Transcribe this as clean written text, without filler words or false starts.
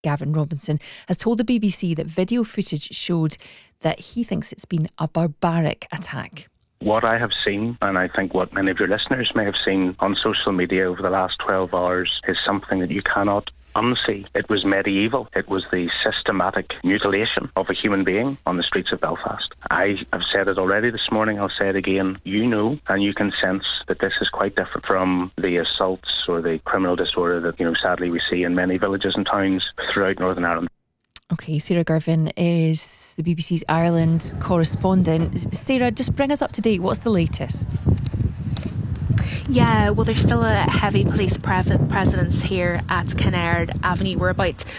Gavin Robinson, has told the BBC that video footage showed that he thinks it's been a barbaric attack. What I have seen, and I think what many of your listeners may have seen on social media over the last 12 hours, is something that you cannot unsee. It was medieval. It was the systematic mutilation of a human being on the streets of Belfast. I have said it already this morning, I'll say it again. You know, and you can sense that this is quite different from the assaults or the criminal disorder that, sadly we see in many villages and towns throughout Northern Ireland. OK, Sarah Girvin is the BBC's Ireland correspondent. Sarah, just bring us up to date. What's the latest? Yeah, well, there's still a heavy police presence here at Kinnaird Avenue. We're about